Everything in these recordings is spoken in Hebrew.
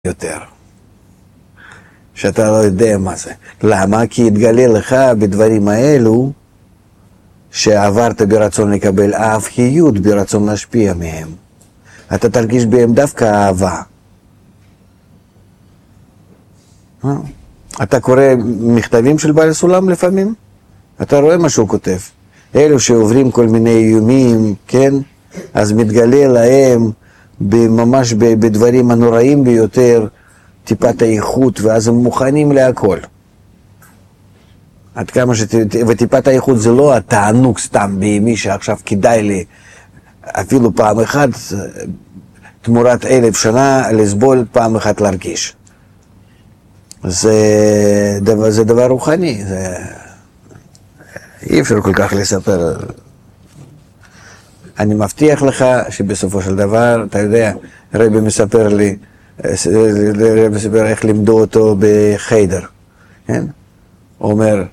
יותר. שאתה לא יודע מה זה. למה? כי התגלה לך בדברים האלו שעברת ברצון לקבל אהביות, ברצון להשפיע מהם. אתה תרגיש בהם דווקא אהבה. אתה קורא מכתבים של בעל סולם לפעמים? אתה רואה מה שהוא כותב. אלו שעוברים כל מיני איומים, כן? אז מתגלה להם ממש בדברים הנוראים ביותר טיפת האיכות, ואז הם מוכנים להכל. עד כמה וטיפת האיכות זה לא התענוג סתם בימי שעכשיו כדאי לי אפילו פעם אחת תמורת 1000 שנה לסבול, פעם אחת להרגיש. זה דבר רוחני, אי אפשר כל כך לספר. אני מבטיח לך שבסופו של דבר, אתה יודע, רבי מספר לי, רבי מספר איך לימדו אותו בחיידר, כן? הוא אומר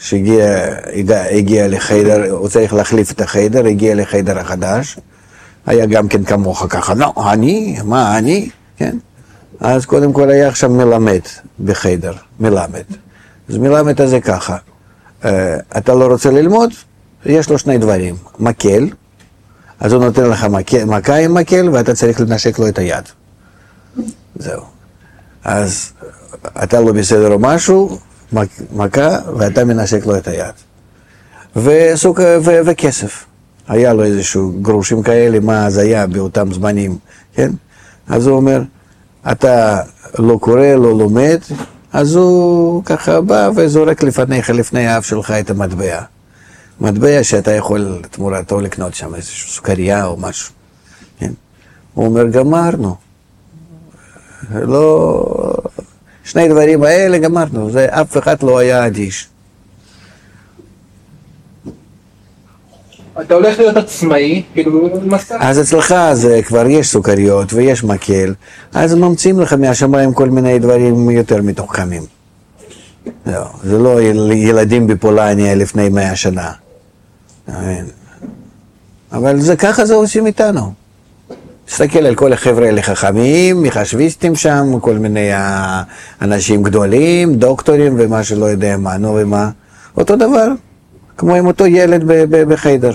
שהגיע לחיידר, הוא צריך להחליף את החיידר, הגיע לחיידר החדש, היה גם כן כמוך ככה, לא, מה אני, כן? אז קודם כל היה עכשיו מלמד בחיידר, מלמד. אז מלמד הזה ככה, אתה לא רוצה ללמוד, יש לו שני דברים, מקל, אז הוא נותן לך מכה עם מקל ואתה צריך לנשק לו את היד. זהו. אז אתה לא בסדר או משהו, מכה ואתה מנשק לו את היד. וכסף. היה לו איזשהו גרושים כאלה, מה אז היה באותם זמנים, כן? אז הוא אומר, אתה לא קורא, לא לומד, אז הוא ככה בא וזורק לפניך, לפני האף שלך את המטבע. מטבע שאתה יכול תמורתו לקנות שם איזושהי סוכריה או משהו. כן? הוא אומר, גמרנו. לא... שני דברים האלה גמרנו, זה אף אחד לא היה אדיש. אתה הולך להיות עצמאי, כאילו מסע. אז אצלך זה כבר יש סוכריות ויש מקל, אז ממציאים לך מהשמיים כל מיני דברים יותר מתוחכמים. זה לא ילדים בפולניה לפני 100 שנה. אבל זה ככה זה עושים איתנו. תסתכל על כל החבר'ה האלה חכמים, מחשביסטים שם, כל מיני אנשים גדולים, דוקטורים ומה שלא יודע מה, נו ומה. אותו דבר, כמו עם אותו ילד בחיידר.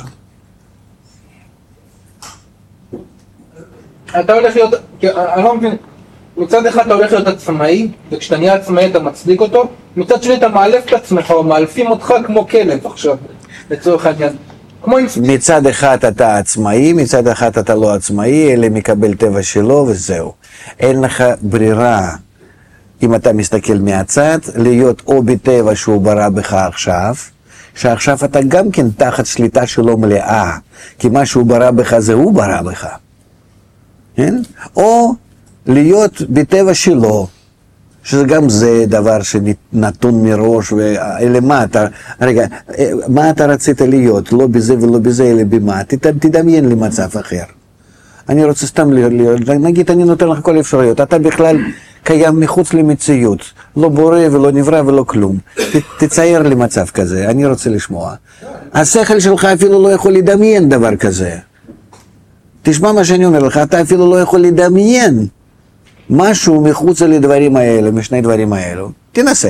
אתה הולך להיות, אני לא מבין, מצד אחד אתה הולך להיות עצמאי, וכשאתה נהיה עצמאי אתה מצדיק אותו, מצד שני אתה מאלף את עצמך, או מאלפים אותך כמו כלב עכשיו, לצורך העניין. מצד אחד אתה עצמאי, מצד אחד אתה לא עצמאי, אלא מקבל טבע שלו וזהו. אין לך ברירה, אם אתה מסתכל מהצד, להיות או בטבע שהוא ברא בך עכשיו, שעכשיו אתה גם כן תחת שליטה שלו מלאה, כי מה שהוא ברא בך זה הוא ברא בך. כן? או להיות בטבע שלו, שזה גם זה דבר שנתון מראש, ולמה אתה, רגע, מה אתה רצית להיות? לא בזה ולא בזה, אלא במה? תדמיין לי מצב אחר. אני רוצה סתם להיות, נגיד אני נותן לך כל אפשרויות, אתה בכלל קיים מחוץ למציאות, לא בורא ולא נברא ולא כלום. תצייר לי מצב כזה, אני רוצה לשמוע. השכל שלך אפילו לא יכול לדמיין דבר כזה. תשמע מה שאני אומר לך, אתה אפילו לא יכול לדמיין משהו מחוץ לדברים האלה, משני דברים האלו. תנסה.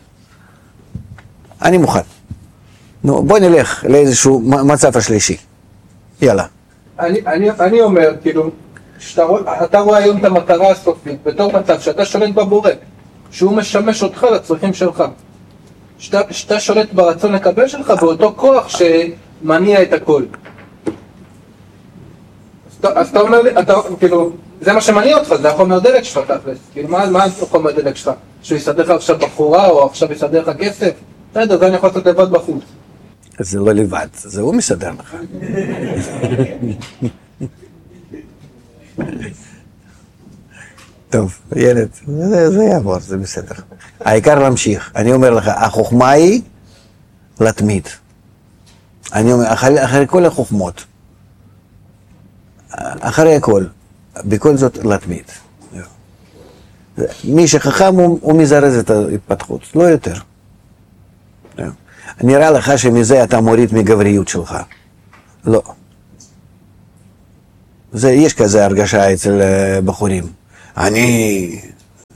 אני מוכן. נו, בוא נלך לאיזשהו מצב השלישי. יאללה. אני אומר, כאילו, אתה רואה היום את המטרה הסופית, בתור מצב שאתה שולט בבורא, שהוא משמש אותך לצרכים שלך. שאתה שולט ברצון לקבל שלך, באותו כוח שמניע את הכל. אז אתה אומר לי, כאילו, זה מה שמניע אותך, זה החומר דלק שלך תכלס. כאילו, מה החומר דלק שלך? שהוא יסדר לך עכשיו בחורה, או עכשיו יסדר לך כסף? בסדר, זה אני יכול לעשות לבד בחוץ. זה לא לבד, זה הוא מסדר לך. טוב, ילד, זה יעבור, זה בסדר. העיקר להמשיך. אני אומר לך, החוכמה היא לתמיד. אני אומר, אחרי כל החוכמות, אחרי הכל, בכל זאת לתמיד. מי שחכם הוא מזרז את ההתפתחות, לא יותר. נראה לך שמזה אתה מוריד מגבריות שלך. לא. יש כזה הרגשה אצל בחורים. אני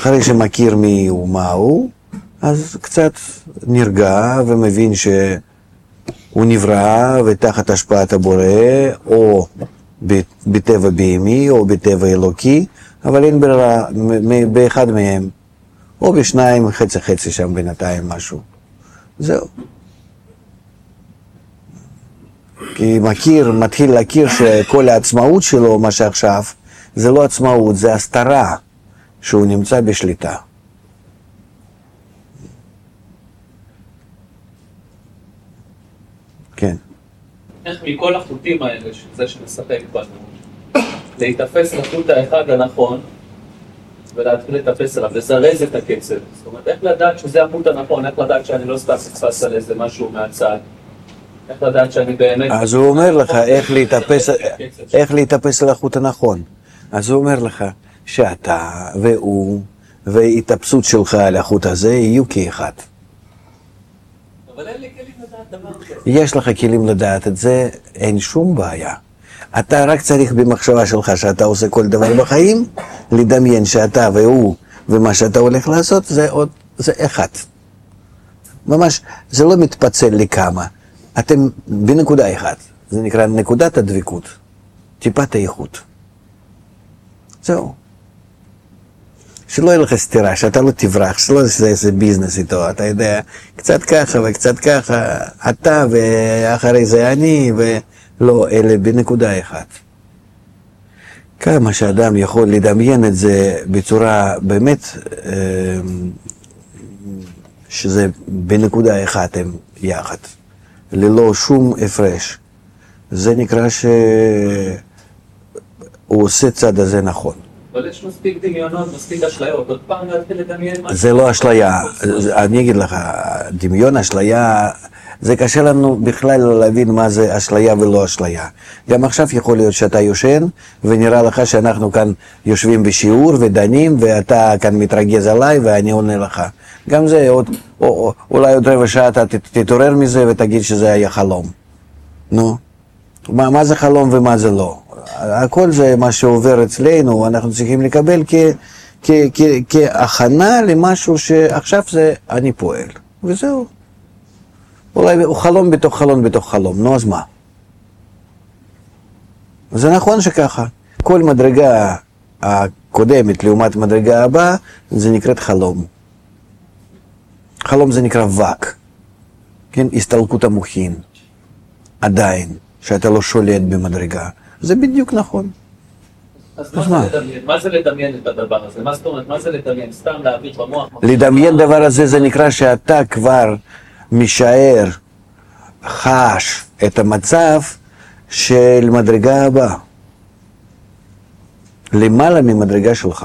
אחרי שמכיר מי הוא, מה הוא, אז קצת נרגע ומבין שהוא נברא ותחת השפעת הבורא, או בטבע בהמי או בטבע אלוקי, אבל אין ברירה באחד מהם, או בשניים, חצי חצי שם בינתיים משהו. זהו. כי מתחיל להכיר שכל העצמאות שלו, מה שעכשיו, זה לא עצמאות, זה הסתרה שהוא נמצא בשליטה. כן. איך מכל החוטים האלה, שזה שמשחק בנו, להתאפס לחוט האחד הנכון, ולהתחיל לטפס עליו, לזרז את הקצב. זאת אומרת, איך לדעת שזה החוט הנכון, איך לדעת שאני לא סתם נתפס על איזה משהו מהצד, איך לדעת שאני באמת... אז הוא אומר לך איך להתאפס על החוט הנכון. אז הוא אומר לך שאתה והוא וההתאפסות שלך על החוט הזה יהיו כאחד. אבל אין לי כלים לדעת דבר כזה. יש לך כלים לדעת את זה, אין שום בעיה. אתה רק צריך במחשבה שלך שאתה עושה כל דבר בחיים, לדמיין שאתה והוא ומה שאתה הולך לעשות זה אחד. ממש, זה לא מתפצל לכמה. אתם בנקודה אחת. זה נקרא נקודת הדבקות. טיפת האיכות. זהו. שלא יהיה לך סתירה, שאתה לא תברח, שלא יעשה איזה ביזנס איתו, אתה יודע, קצת ככה וקצת ככה, אתה ואחרי זה אני, ולא, אלה בנקודה אחת. כמה שאדם יכול לדמיין את זה בצורה באמת, שזה בנקודה אחת הם יחד, ללא שום הפרש. זה נקרא שהוא עושה צד הזה נכון. אבל יש מספיק דמיונות, מספיק אשליות, עוד פעם להתחיל לדמיין משהו. זה לא אשליה, אני אגיד לך, דמיון, אשליה, זה קשה לנו בכלל להבין מה זה אשליה ולא אשליה. גם עכשיו יכול להיות שאתה יושן, ונראה לך שאנחנו כאן יושבים בשיעור ודנים, ואתה כאן מתרגז עליי ואני עונה לך. גם זה, אולי עוד רבע שעה אתה תתעורר מזה ותגיד שזה היה חלום. נו, מה זה חלום ומה זה לא? הכל זה מה שעובר אצלנו, אנחנו צריכים לקבל כהכנה למשהו שעכשיו זה אני פועל, וזהו. אולי הוא חלום בתוך חלום בתוך חלום, נו אז מה? זה נכון שככה. כל מדרגה הקודמת לעומת מדרגה הבאה, זה נקראת חלום. חלום זה נקרא וק, כן? הסתלקות המוחין. עדיין, שאתה לא שולט במדרגה. זה בדיוק נכון. אז מה זה לדמיין את הדבר הזה? מה זאת אומרת? מה זה לדמיין? סתם להעביר במוח? לדמיין דבר הזה זה נקרא שאתה כבר משער, חש את המצב של מדרגה הבאה. למעלה ממדרגה שלך.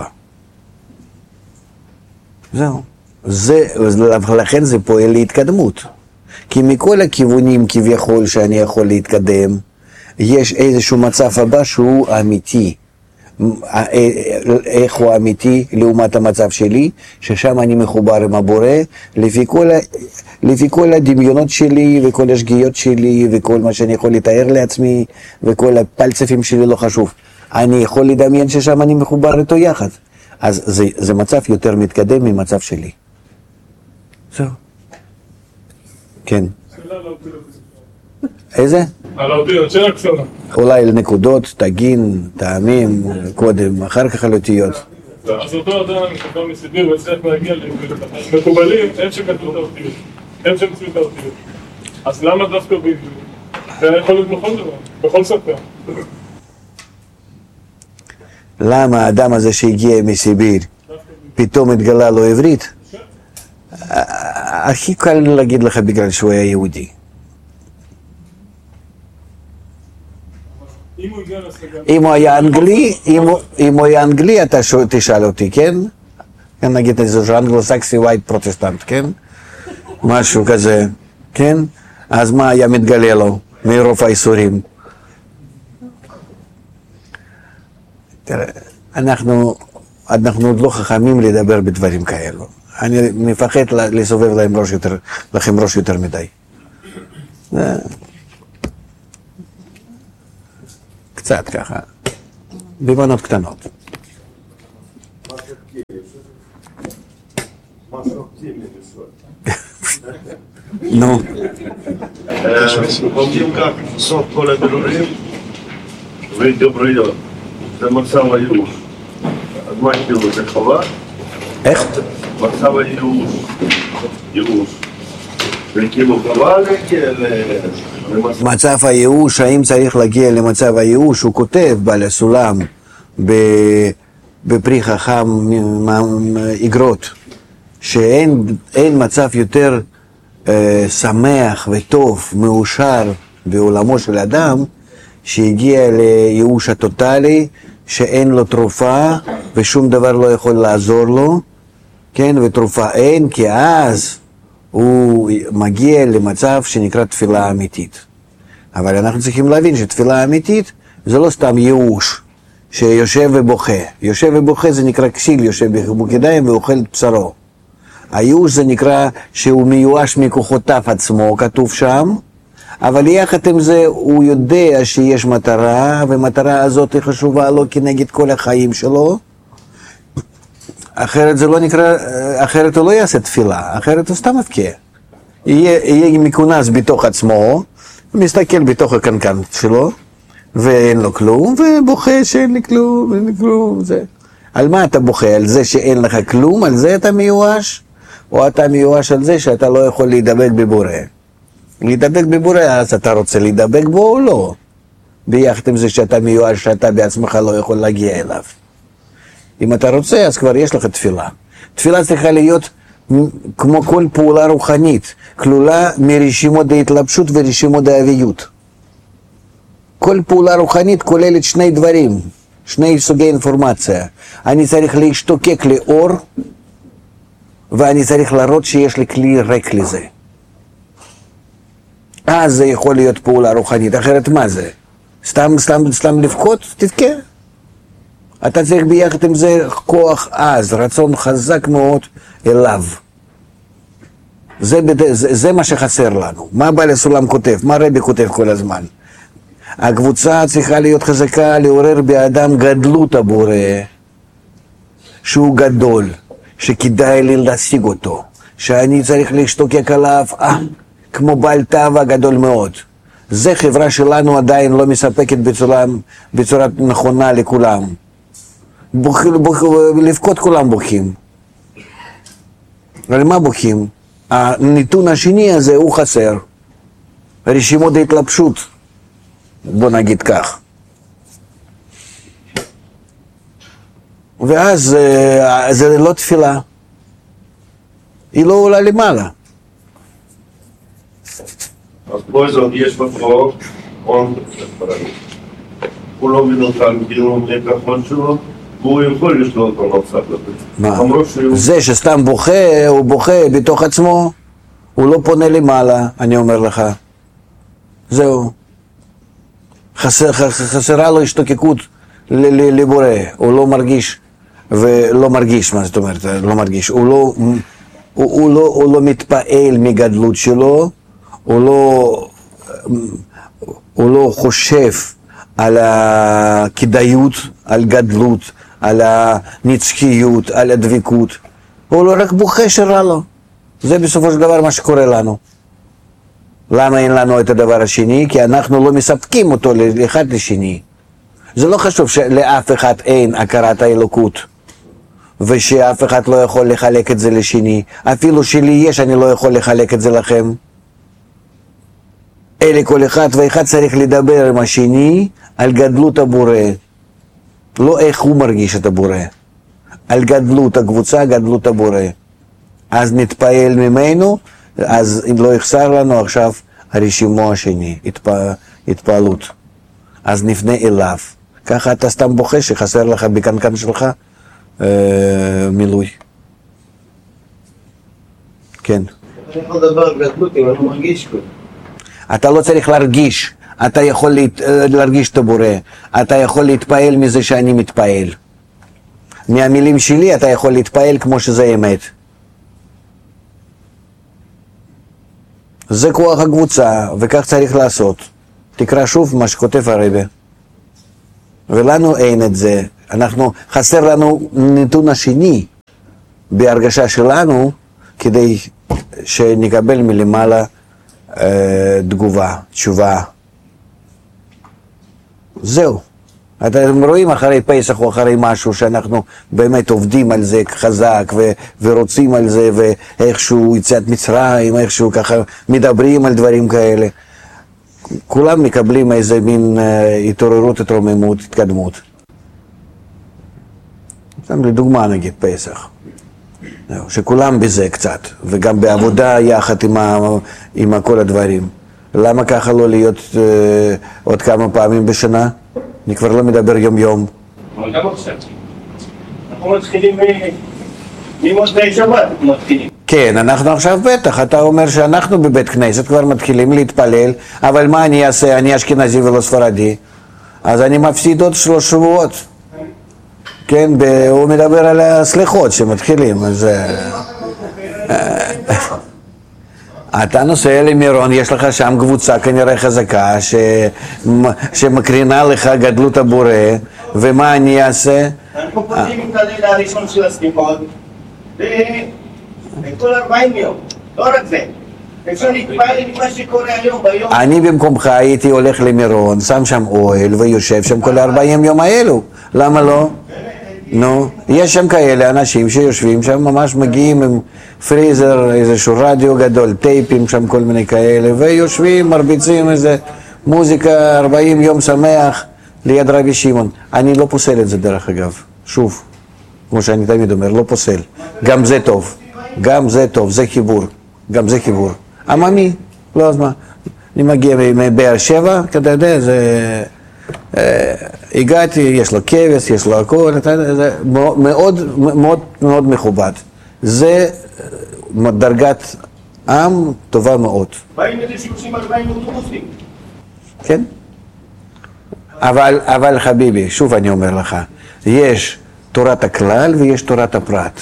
זהו. לכן זה פועל להתקדמות. כי מכל הכיוונים כביכול שאני יכול להתקדם, יש איזשהו מצב הבא שהוא אמיתי. איך הוא אמיתי לעומת המצב שלי, ששם אני מחובר עם הבורא, לפי כל הדמיונות שלי וכל השגיאות שלי וכל מה שאני יכול לתאר לעצמי וכל הפלצפים שלי לא חשוב. אני יכול לדמיין ששם אני מחובר איתו יחד. אז זה מצב יותר מתקדם ממצב שלי. זהו. כן. איזה? על האותיות, שאלה קצרה. אולי לנקודות, תגין, טעמים, קודם, אחר כך על אותיות. אז אותו אדם מקבל מסיביר וצריך להגיע מקובלים, הם שכתבו את האותיות. הם שמצאו את האותיות. אז למה דווקא בעברית? זה יכול להיות בכל דבר, בכל שפה. למה האדם הזה שהגיע מסיביר פתאום התגלה לו עברית? הכי קל להגיד לך בגלל שהוא היה יהודי. אם הוא היה אנגלי, אתה תשאל אותי, כן? נגיד איזה אנגלו-סקסי ווייט פרוטסטנט, כן? משהו כזה, כן? אז מה היה מתגלה לו מרוב האיסורים? תראה, אנחנו עוד לא חכמים לדבר בדברים כאלו. אני מפחד לסובב לכם ראש יותר מדי. קצת ככה, במנות קטנות. נו, עומדים כך סוף כל הבירורים והתגברויות. זה מצב הייאוש. אז מה כאילו זה חובה? איך? מצב הייאוש. ייאוש. וכאילו חובה להגיע מצב הייאוש, האם צריך להגיע למצב הייאוש? הוא כותב בעל הסולם בפרי חכם איגרות, שאין מצב יותר שמח וטוב, מאושר בעולמו של אדם, שהגיע לייאוש הטוטלי, שאין לו תרופה ושום דבר לא יכול לעזור לו, כן, ותרופה אין, כי אז הוא מגיע למצב שנקרא תפילה אמיתית. אבל אנחנו צריכים להבין שתפילה אמיתית זה לא סתם ייאוש שיושב ובוכה. יושב ובוכה זה נקרא כסיל, יושב בחיבוק-ידיים ואוכל את בשרו. הייאוש זה נקרא שהוא מיואש מכוחותיו עצמו, כתוב שם, אבל יחד עם זה הוא יודע שיש מטרה, והמטרה הזאת היא חשובה לו כנגד כל החיים שלו. אחרת זה לא נקרא, אחרת הוא לא יעשה תפילה, אחרת הוא סתם מבקיע. יהיה מכונס בתוך עצמו, מסתכל בתוך הקנקן שלו, ואין לו כלום, ובוכה שאין לי כלום, אין לי כלום, זה. על מה אתה בוכה? על זה שאין לך כלום? על זה אתה מיואש? או אתה מיואש על זה שאתה לא יכול להידבק בבורא? להידבק בבורא, אז אתה רוצה להידבק בו או לא? ביחד עם זה שאתה מיואש, שאתה בעצמך לא יכול להגיע אליו. אם אתה רוצה, אז כבר יש לך תפילה. תפילה צריכה להיות כמו כל פעולה רוחנית, כלולה מרשימות ההתלבשות ורשימות האביות. כל פעולה רוחנית כוללת שני דברים, שני סוגי אינפורמציה. אני צריך להשתוקק לאור, ואני צריך להראות שיש לי כלי ריק לזה. אז זה יכול להיות פעולה רוחנית, אחרת מה זה? סתם לבכות? תבכה. אתה צריך ביחד עם זה כוח עז, רצון חזק מאוד אליו. זה מה שחסר לנו. מה בעל הסולם כותב? מה רבי כותב כל הזמן? הקבוצה צריכה להיות חזקה, לעורר באדם גדלות הבורא, שהוא גדול, שכדאי לי להשיג אותו, שאני צריך להשתוקק עליו, כמו בעל תאווה גדול מאוד. זה חברה שלנו עדיין לא מספקת בצורה נכונה לכולם. לבכות כולם בוכים. על מה בוכים? הנתון השני הזה הוא חסר. רשימות ההתלבשות, בוא נגיד כך. ואז זה לא תפילה. היא לא עולה למעלה. אז פה זאת יש בחוק, הוא לא מנותן כאילו מהכחון שלו, והוא יכול לשלוט במצב הזה. מה? זה שסתם בוכה, הוא בוכה בתוך עצמו, הוא לא פונה למעלה, אני אומר לך. זהו. חסרה לו השתוקקות לבורא, הוא לא מרגיש, ולא מרגיש, מה זאת אומרת, לא מרגיש, הוא לא מתפעל מגדלות שלו, הוא לא חושב על הכדאיות, על גדלות, על הנצחיות, על הדבקות, הוא לא רק בוכה שרע לו. זה בסופו של דבר מה שקורה לנו. למה אין לנו את הדבר השני? כי אנחנו לא מספקים אותו לאחד לשני. זה לא חשוב שלאף אחד אין הכרת האלוקות, ושאף אחד לא יכול לחלק את זה לשני. אפילו שלי יש, אני לא יכול לחלק את זה לכם. אלה כל אחד ואחד צריך לדבר עם השני על גדלות הבורא. לא איך הוא מרגיש את הבורא. על גדלות הקבוצה, גדלות הבורא. אז נתפעל ממנו, אז אם לא יחסר לנו עכשיו הרשימו השני, התפעלות. אז נפנה אליו. ככה אתה סתם בוכה שחסר לך בקנקן שלך מילוי. כן. אני יכול לדבר על גדלות אם אני לא מרגיש כלום. אתה לא צריך להרגיש, אתה יכול להרגיש את הבורא, אתה יכול להתפעל מזה שאני מתפעל. מהמילים שלי אתה יכול להתפעל כמו שזה אמת. זה כוח הקבוצה, וכך צריך לעשות. תקרא שוב מה שכותב הרבי. ולנו אין את זה. חסר לנו נתון השני. בהרגשה שלנו, כדי שנקבל מלמעלה תגובה, תשובה. זהו. אתם רואים אחרי פסח או אחרי משהו שאנחנו באמת עובדים על זה חזק ורוצים על זה, ואיכשהו יציאת מצרים, איכשהו ככה מדברים על דברים כאלה. כולם מקבלים איזה מין התעוררות, התרוממות, התקדמות. לדוגמה נגיד פסח. שכולם בזה קצת, וגם בעבודה יחד עם כל הדברים. למה ככה לא להיות עוד כמה פעמים בשנה? אני כבר לא מדבר יום-יום. אבל גם עכשיו. אנחנו מתחילים ממוצאי שבת, מתחילים. כן, אנחנו עכשיו בטח, אתה אומר שאנחנו בבית כנסת כבר מתחילים להתפלל, אבל מה אני אעשה? אני אשכנזי ולא ספרדי, אז אני מפסיד עוד 3 שבועות. כן, הוא מדבר על הסליחות שמתחילים, אז... אתה נוסע למירון, יש לך שם קבוצה כנראה חזקה שמקרינה לך גדלות הבורא, ומה אני אעשה? אנחנו פותחים את הלילה הראשון של הסליחות וכל 40 יום, לא רק זה. אפשר להתפעל עם מה שקורה היום ביום. אני במקומך הייתי הולך למירון, שם שם אוהל ויושב שם כל 40 יום האלו, למה לא? נו, יש שם כאלה אנשים שיושבים שם, ממש מגיעים עם פריזר, איזשהו רדיו גדול, טייפים שם, כל מיני כאלה, ויושבים, מרביצים איזה מוזיקה, 40 יום שמח ליד רבי שמעון. אני לא פוסל את זה דרך אגב, שוב, כמו שאני תמיד אומר, לא פוסל. גם זה טוב, גם זה טוב, זה חיבור, גם זה חיבור. עממי, לא אז מה, אני מגיע מבאר שבע, אתה יודע, זה... הגעתי, יש לו כבש, יש לו הכל, זה מאוד מאוד מאוד מכובד. זה דרגת עם טובה מאוד. באים איזה 30-40 אוטובוסים. כן? אבל חביבי, שוב אני אומר לך, יש תורת הכלל ויש תורת הפרט.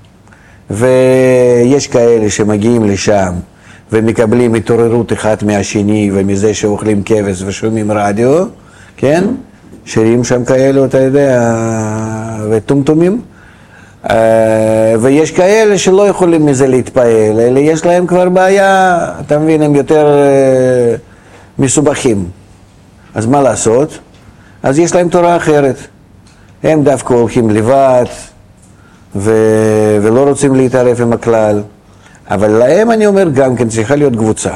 ויש כאלה שמגיעים לשם ומקבלים התעוררות אחד מהשני ומזה שאוכלים כבש ושומעים רדיו, כן? שירים שם כאלו, אתה יודע, וטומטומים. ויש כאלה שלא יכולים מזה להתפעל, אלא יש להם כבר בעיה, אתה מבין, הם יותר מסובכים. אז מה לעשות? אז יש להם תורה אחרת. הם דווקא הולכים לבד, ולא רוצים להתערב עם הכלל. אבל להם אני אומר גם כן צריכה להיות קבוצה.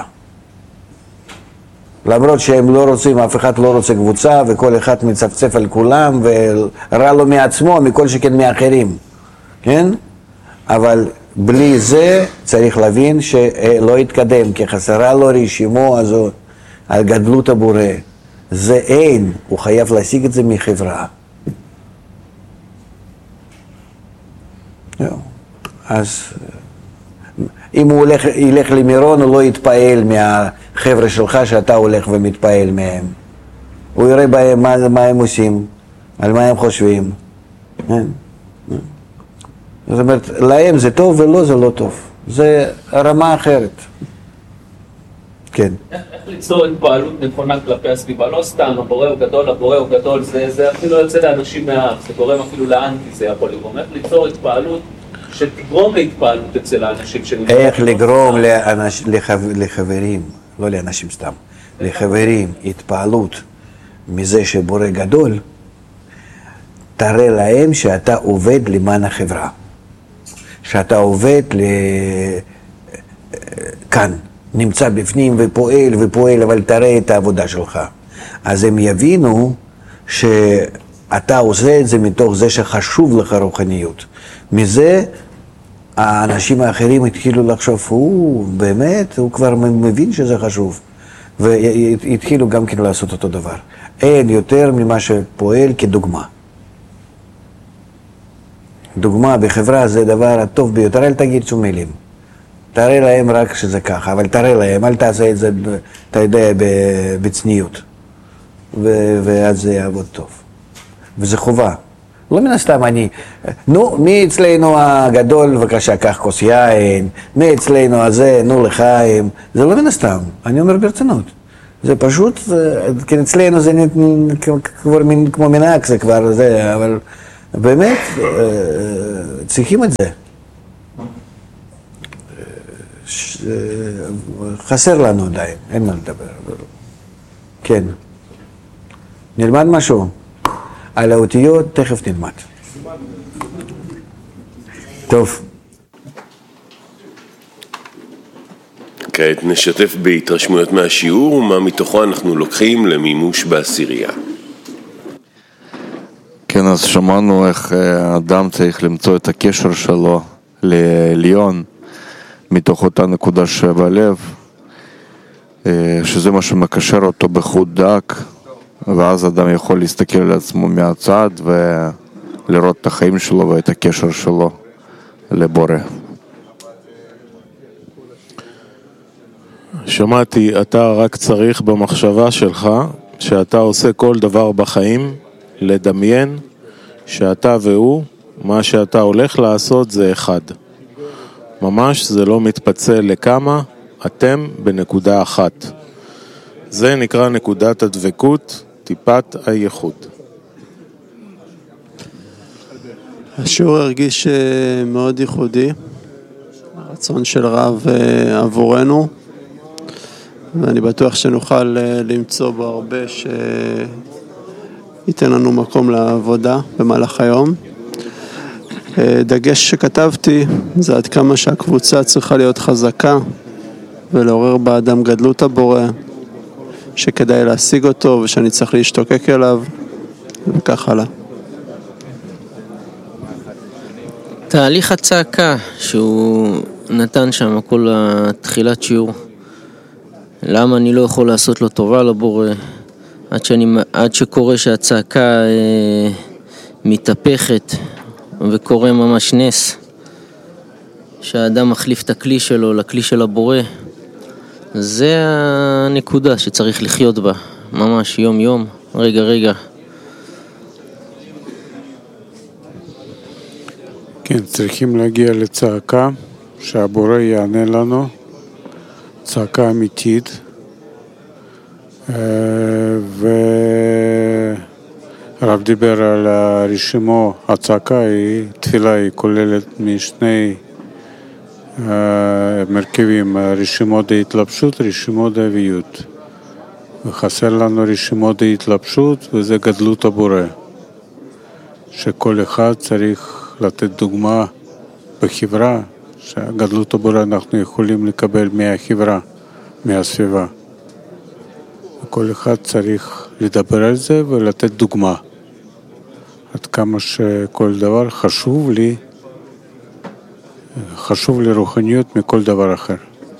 למרות שהם לא רוצים, אף אחד לא רוצה קבוצה, וכל אחד מצפצף על כולם, ורע לו מעצמו, מכל שכן מאחרים, כן? אבל בלי זה צריך להבין שלא יתקדם, כי חסרה לו רשימו הזאת על גדלות הבורא. זה אין, הוא חייב להשיג את זה מחברה. אז אם הוא ילך למירון, הוא לא יתפעל מהחבר'ה שלך שאתה הולך ומתפעל מהם. הוא יראה בהם מה הם עושים, על מה הם חושבים. זאת אומרת, להם זה טוב ולא זה לא טוב. זה רמה אחרת. כן. איך ליצור התפעלות נכונה כלפי הסביבה? לא סתם, הבורא הוא גדול, זה אפילו יוצא לאנשים מהאף, זה גורם אפילו לאנטי, זה יכול לגרום. איך ליצור התפעלות שתגרום להתפעלות אצל האנשים איך לגרום לחברים, לא לאנשים סתם, לחברים, התפעלות מזה שבורא גדול, תראה להם שאתה עובד למען החברה, שאתה עובד כאן, נמצא בפנים ופועל, אבל תראה את העבודה שלך. אז הם יבינו שאתה עושה את זה מתוך זה שחשוב לך רוחניות. מזה האנשים האחרים התחילו לחשוב, באמת, הוא כבר מבין שזה חשוב. והתחילו גם כן לעשות אותו דבר. אין יותר ממה שפועל כדוגמה. דוגמה בחברה זה הדבר הטוב ביותר, אל תגיד שום מילים. תראה להם רק שזה ככה, אבל תראה להם, אל תעשה את זה, אתה יודע, בצניעות. ואז זה יעבוד טוב. וזה חובה. לא מן הסתם מי אצלנו הגדול, בבקשה, קח כוס יין, מי אצלנו הזה, לחיים. זה לא מן הסתם, אני אומר ברצינות. זה פשוט, כן, אצלנו זה כבר כמו מנהג זה כבר, אבל באמת צריכים את זה. חסר לנו עדיין, אין מה לדבר. כן. נלמד משהו? על האותיות תכף נלמד. טוב. כעת נשתף בהתרשמויות מהשיעור ומה מתוכו אנחנו לוקחים למימוש בעשירייה. כן, אז שמענו איך האדם צריך למצוא את הקשר שלו לעליון מתוך אותה נקודה שבלב, שזה מה שמקשר אותו בחוט דק, ואז אדם יכול להסתכל על עצמו מהצד ולראות את החיים שלו ואת הקשר שלו לבורא. שמעתי, אתה רק צריך במחשבה שלך, שאתה עושה כל דבר בחיים, לדמיין שאתה והוא, מה שאתה הולך לעשות זה אחד. ממש זה לא מתפצל לכמה, אתם בנקודה אחת. זה נקרא נקודת הדבקות, טיפת הייחוד. השיעור הרגיש מאוד ייחודי, הרצון של רב עבורנו, ואני בטוח שנוכל למצוא בו הרבה שייתן לנו מקום לעבודה במהלך היום. דגש שכתבתי זה עד כמה שהקבוצה צריכה להיות חזקה ולעורר באדם גדלות הבורא, שכדאי להשיג אותו ושאני צריך להשתוקק אליו וכך הלאה. תהליך הצעקה שהוא נתן שם כל התחילת שיעור, למה אני לא יכול לעשות לו טובה לבורא, עד שקורה שהצעקה מתהפכת וקורה ממש נס, שהאדם מחליף את הכלי שלו לכלי של הבורא. זה הנקודה שצריך לחיות בה, ממש יום יום, רגע רגע. כן, צריכים להגיע לצעקה שהבורא יענה לנו, צעקה אמיתית, הרב דיבר על הרשימו, הצעקה היא תפילה, היא כוללת משני מרכיבים, רשימות ההתלבשות, רשימות האביות, וחסר לנו רשימות ההתלבשות וזה גדלות הבורא, שכל אחד צריך לתת דוגמה בחברה, שגדלות הבורא אנחנו יכולים לקבל מהחברה, מהסביבה. כל אחד צריך לדבר על זה ולתת דוגמה. עד כמה שכל דבר חשוב לי רוחניות מכל דבר אחר.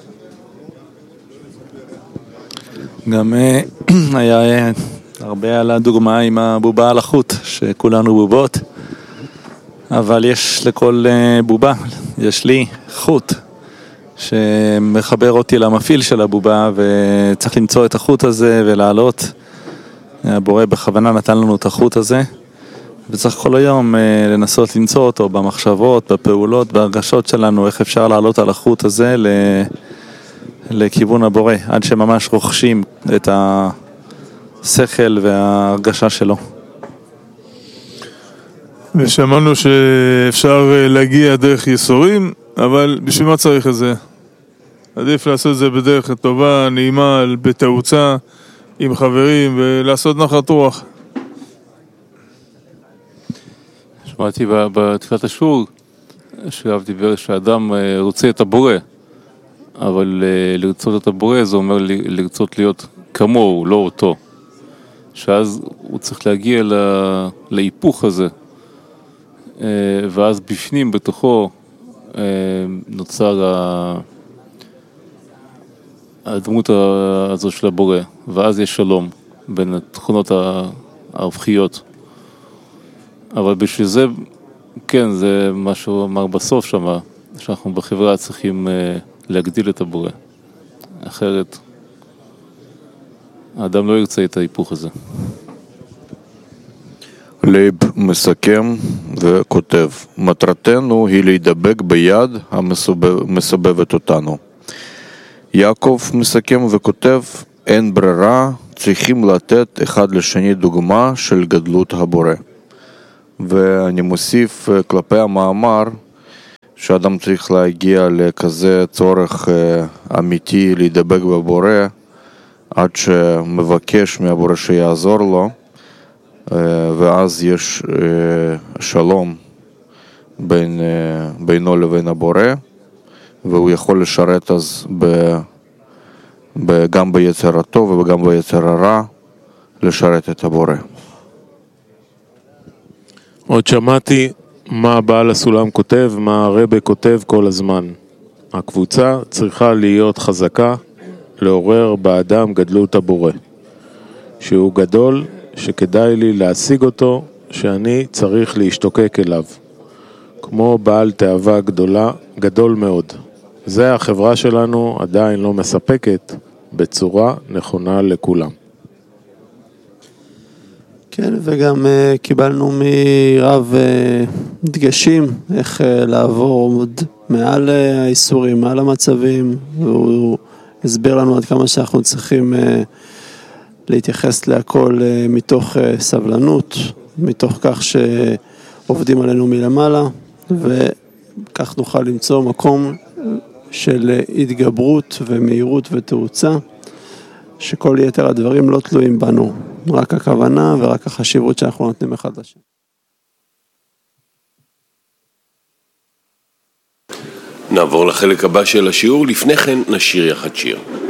גם היה הרבה על הדוגמה עם הבובה על החוט, שכולנו בובות, אבל יש לכל בובה, יש לי חוט שמחבר אותי למפעיל של הבובה, וצריך למצוא את החוט הזה ולעלות. הבורא בכוונה נתן לנו את החוט הזה, וצריך כל היום לנסות למצוא אותו במחשבות, בפעולות, בהרגשות שלנו, איך אפשר לעלות על החוט הזה לכיוון הבורא, עד שממש רוכשים את השכל וההרגשה שלו. ושמענו שאפשר להגיע דרך ייסורים, אבל בשביל מה צריך את זה? עדיף לעשות את זה בדרך טובה, נעימה, בתאוצה, עם חברים, ולעשות נחת רוח. שמעתי בתחילת השיעור שהרב דיבר שהאדם רוצה את הבורא, אבל לרצות את הבורא זה אומר לרצות להיות כמוהו, לא אותו. שאז הוא צריך להגיע להיפוך הזה, ואז בפנים בתוכו נוצר הדמות הזו של הבורא, ואז יש שלום בין התכונות ההפכיות. אבל בשביל זה, כן, זה מה שהוא אמר בסוף שם, שאנחנו בחברה צריכים להגדיל את הבורא. אחרת, האדם לא ירצה את ההיפוך הזה. לייב מסכם וכותב, מטרתנו היא להידבק ביד המסובבת אותנו. יעקב מסכם וכותב, אין ברירה, צריכים לתת אחד לשני דוגמה של גדלות הבורא. ואני מוסיף כלפי המאמר, שאדם צריך להגיע לכזה צורך אמיתי להידבק בבורא עד שמבקש מהבורא שיעזור לו, ואז יש שלום בינו לבין הבורא, והוא יכול לשרת אז גם ביצר הטוב וגם ביצר הרע לשרת את הבורא. עוד שמעתי מה בעל הסולם כותב, מה הרבי כותב כל הזמן. הקבוצה צריכה להיות חזקה, לעורר באדם גדלות הבורא, שהוא גדול, שכדאי לי להשיג אותו, שאני צריך להשתוקק אליו, כמו בעל תאווה גדול מאוד. זה החברה שלנו עדיין לא מספקת בצורה נכונה לכולם. כן, וגם קיבלנו מרב דגשים איך לעבור עוד מעל האיסורים, מעל המצבים, והוא הסביר לנו עד כמה שאנחנו צריכים להתייחס להכל מתוך סבלנות, מתוך כך שעובדים עלינו מלמעלה, וכך נוכל למצוא מקום של התגברות ומהירות ותאוצה, שכל יתר הדברים לא תלויים בנו, רק הכוונה ורק החשיבות שאנחנו נותנים אחד לשני. נעבור לחלק הבא של השיעור, לפני כן נשיר יחד שיר.